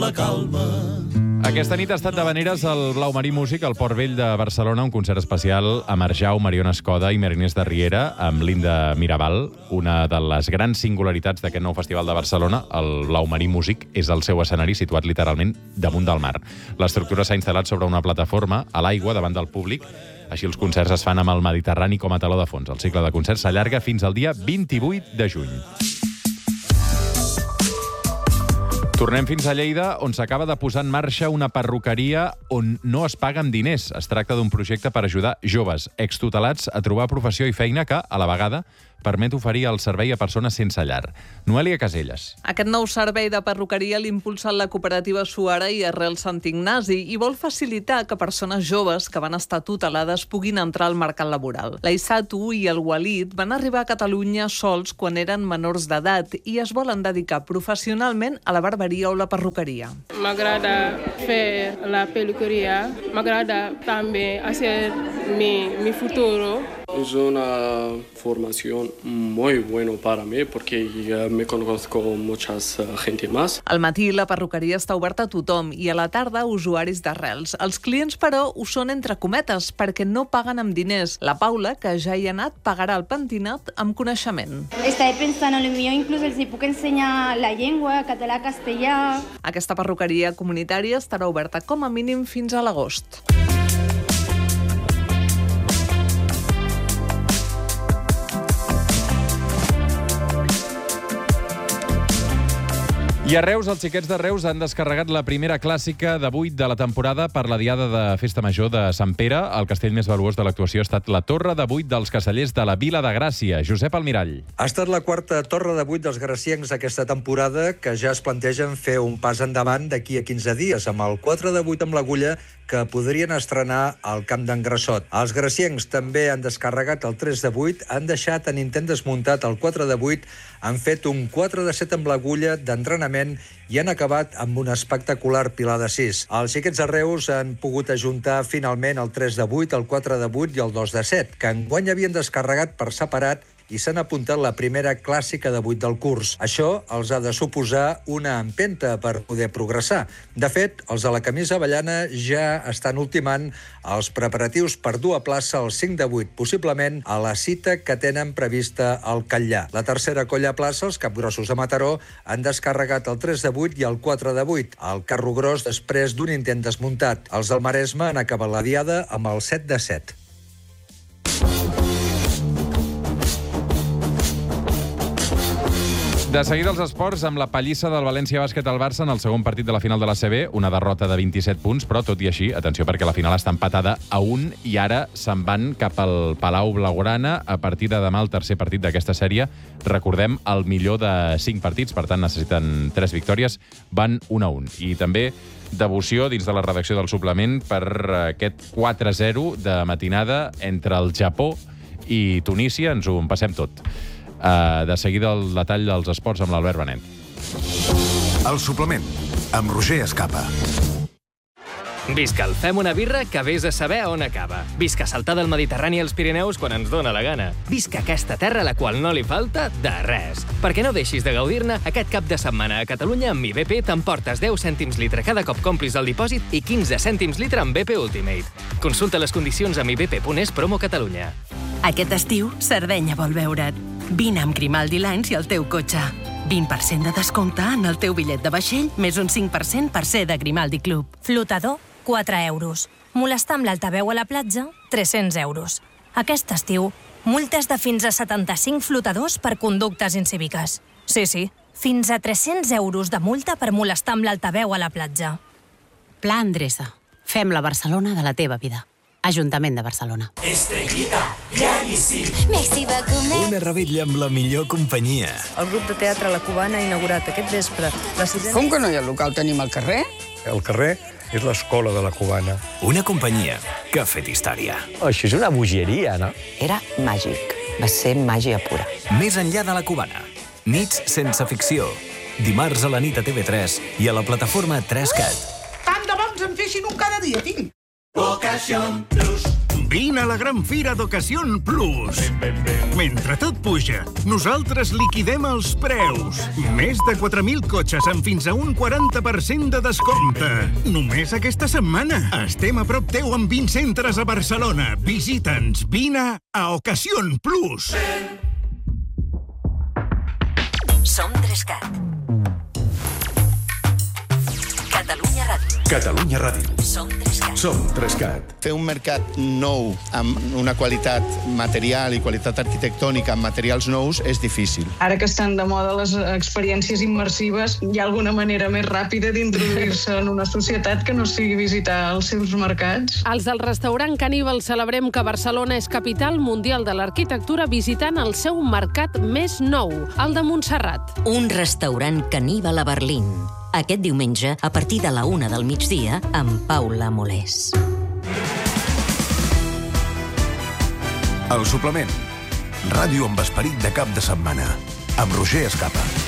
Aquesta nit ha estat d'havaneres al Blau Marí Músic, al Port Vell de Barcelona, un concert especial amb Arjau, Mariona Escoda i Mariners de Riera, amb Linda Mirabal. Una de les grans singularitats d'aquest nou festival de Barcelona, el Blau Marí Músic, és el seu escenari situat literalment damunt del mar. L'estructura s'ha instal·lat sobre una plataforma a l'aigua davant del públic. Així els concerts es fan amb el Mediterrani com a teló de fons. El cicle de concerts s'allarga fins al dia 28 de juny. Tornem fins a Lleida, on s'acaba de posar en marxa una perruqueria on no es paga amb diners. Es tracta d'un projecte per ajudar joves extutelats a trobar professió i feina que, a la vegada, permet oferir el servei a persones sense llar. Noelia Caselles. Aquest nou servei de perruqueria l'impulsa la cooperativa Suara i Arrel Sant Ignasi i vol facilitar que persones joves que van estar tutelades puguin entrar al mercat laboral. La Isatu i el Walid van arribar a Catalunya sols quan eren menors d'edat i es volen dedicar professionalment a la barberia o la perruqueria. M'agrada fer la peluqueria, m'agrada també hacer mi futuro. Es una formación muy buena para mí porque ya me conozco mucha gente más. Al matí la perruqueria està oberta a tothom i a la tarda usuaris d'Arrels. Els clients, però, ho són entre cometes perquè no paguen amb diners. La Paula, que ja hi ha anat, pagarà el pentinat amb coneixement. Estava pensant, potser inclús els puc ensenyar la llengua, català, castellà. Aquesta perruqueria comunitària estarà oberta com a mínim fins a l'agost. I a Reus, els xiquets de Reus han descarregat la primera clàssica de 8 de la temporada per la diada de Festa Major de Sant Pere. El castell més valuós de l'actuació ha estat la Torre de 8 dels Castellers de la Vila de Gràcia. Josep Almirall. Ha estat la quarta Torre de 8 dels graciencs aquesta temporada, que ja es plantegen fer un pas endavant d'aquí a 15 dies, amb el 4 de 8 amb l'agulla, que podrien estrenar al Camp d'en Grassot. Els graciencs també han descarregat el 3 de 8, han deixat en intent desmuntat el 4 de 8, han fet un 4 de 7 amb l'agulla d'entrenament i han acabat amb un espectacular pilar de 6. Els xiquets de Reus han pogut ajuntar finalment el 3 de 8, el 4 de 8 i el 2 de 7, que enguany havien descarregat per separat i s'han apuntat la primera clàssica de 8 del curs. Això els ha de suposar una empenta per poder progressar. De fet, els de la camisa avellana ja estan ultimant els preparatius per dur a plaça el 5 de 8, possiblement a la cita que tenen prevista al Catllà. La tercera colla a plaça, els capgrossos de Mataró, han descarregat el 3 de 8 i el 4 de 8, el carro gros després d'un intent desmuntat. Els del Maresme han acabat la diada amb el 7 de 7. De seguida els esports, amb la pallissa del València Bàsquet al Barça en el segon partit de la final de la CB, una derrota de 27 punts, però tot i així, atenció perquè la final està empatada a 1 i ara se'n van cap al Palau Blaugrana a partir de demà el tercer partit d'aquesta sèrie. Recordem, el millor de 5 partits, per tant necessiten 3 victòries, van 1-1. I també devoció dins de la redacció del suplement per aquest 4-0 de matinada entre el Japó i Tunísia. Ens ho passem tot. De seguida el detall dels esports amb l'Albert Benet. El suplement, amb Roger Escapa. Visca el Fem una birra que vés a saber on acaba. Visca saltar del Mediterrani als Pirineus quan ens dóna la gana. Visca aquesta terra a la qual no li falta de res. Perquè no deixis de gaudir-ne, aquest cap de setmana a Catalunya amb IBP t'emportes 10 cèntims litre cada cop complis el dipòsit i 15 cèntims litre amb BP Ultimate. Consulta les condicions amb ibp.es promo Catalunya. Aquest estiu, Sardenya vol veure't. Vine amb Grimaldi Lines i el teu cotxe. 20% de descompte en el teu bitllet de vaixell, més un 5% per ser de Grimaldi Club. Flotador, 4 euros. Molestar amb l'altaveu a la platja, 300 euros. Aquest estiu, multes de fins a 75 flotadors per conductes incíviques. Sí, fins a 300 euros de multa per molestar amb l'altaveu a la platja. Pla Endreça. Fem la Barcelona de la teva vida. Ajuntament de Barcelona. Estrellita, claríssim. Messi va comer. Una revetlla amb la millor companyia. El grup de teatre La Cubana ha inaugurat aquest vespre. Com que no hi ha local tenim al carrer? El carrer és l'escola de La Cubana. Una companyia que ha fet història. Això és una bogeria, no? Era màgic. Va ser màgia pura. Més enllà de La Cubana. Nits sense ficció. Dimarts a la nit a TV3 i a la plataforma 3CAT. Tant de bons en fessin un cada dia, tinc. Ocasión Plus. Vine a la gran fira d'Ocasión Plus. Mentre tot puja, nosaltres liquidem els preus. Més de 4.000 cotxes amb fins a un 40% de descompte. Només aquesta setmana. Estem a prop teu amb 20 centres a Barcelona. Visita'ns. Vine a Ocasión Plus. Som 3CAT. Catalunya Ràdio. Catalunya Ràdio. Som 3CAT. Som 3CAT. Fer un mercat nou amb una qualitat material i qualitat arquitectònica amb materials nous és difícil. Ara que estan de moda les experiències immersives, hi ha alguna manera més ràpida d'introduir-se en una societat que no sigui visitar els seus mercats? Els del restaurant Caníbal celebrem que Barcelona és capital mundial de l'arquitectura visitant el seu mercat més nou, el de Montserrat. Un restaurant Caníbal a Berlín. Aquest diumenge, a partir de la 1 del migdia, amb Paula Molés. El suplement. Ràdio amb esperit de cap de setmana. Amb Roger Escapa.